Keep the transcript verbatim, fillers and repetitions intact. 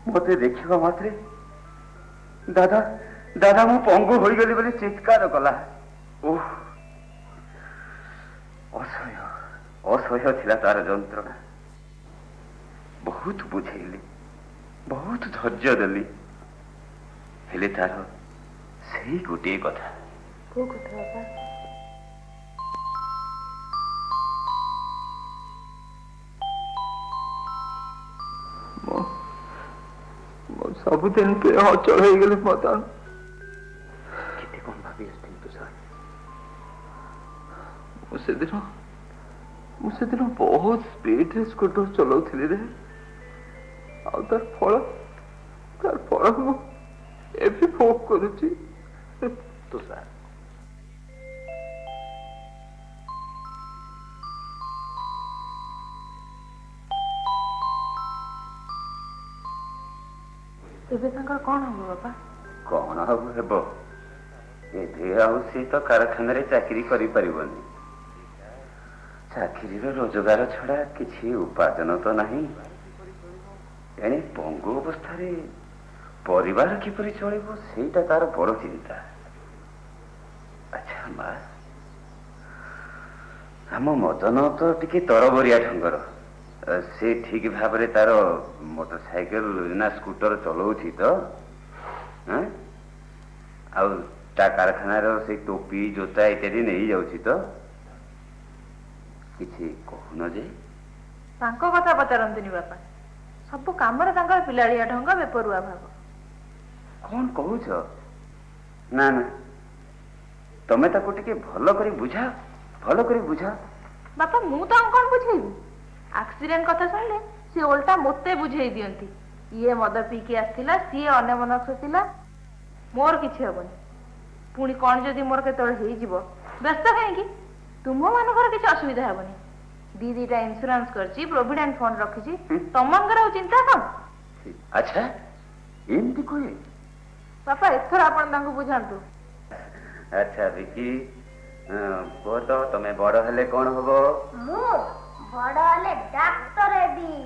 मत देखा मात्रे दादा दादा मु पंगु हो गली बोली चित्कार कला। ओह असह्य असह्य थिला तार जंत्रणा। बहुत बुझेली बहुत धैर्य देली हेले तार सही गोटे कथा। को कथा बापा? सबुदिन पे अचल हो गले मदन। केते कौन भाभी आसथिन तुषार? मुझे दिन मुझे दिन बहुत स्पीड रे स्कूटर चलाउथिली रे। आ तार फल तार फल मु एभी भोग करूची। तुषार एबे तंकर कौन हो बापा? कौन हम हेब एबे आउ सी तो कारखाना रे चाकरी करि परिबनी। चाकरी रो रोजगार छड़ा किछि उपार्जन तो नहीं। एने पंगु अवस्था रे परिवार किपरि चलिबो सेटा तार बड़ चिंता। अच्छा मां हम मदन तो टिके तरबरिया ढंगर से ठीक भाव रे तार मोटरसाइकिल ना स्कूटर चलाउछि तो हां आ ता कारखाना रो से टोपी जोता इत्यादि नहीं जाउछि तो किछि कहून जे तांको कथा पचारंतनी बापा। सब काम रे तांकर पिलाड़िया ढंग बेपरुआ भाव। कौन कहूछ? ना ना तमे ताको टिके भलो करी बुझा भलो करी बुझा। बापा मु तो कौन बुझेबी? एक्सीडेंट कथा सुनले सी ओल्टा मते बुझेई दियंती। ये मद पीकी आसथिला सी अने मनक्ष थिला मोर किछि हबनी। पुणी कौन जदि मोर केतळ हेई जिवो व्यस्त काहेकी तुम मानकर किछि असुविधा हबनी। दी दीटा इंश्योरेंस करछि प्रोविडेंट फंड रखिछि तमनकर चिंता कम। अच्छा एमती कोई बापा एथर आपण तांको बुझांतु। अच्छा विकी को तो तमे बड़ हेले कौन हबो? मु बड़ हेले डॉक्टर हेबी।